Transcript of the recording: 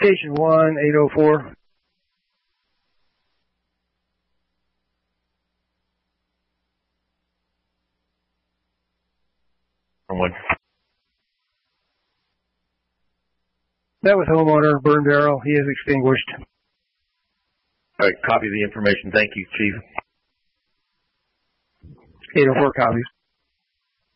Station 1, 804. That was homeowner, burned barrel. He is extinguished. All right, copy the information. Thank you, Chief. 804 copies.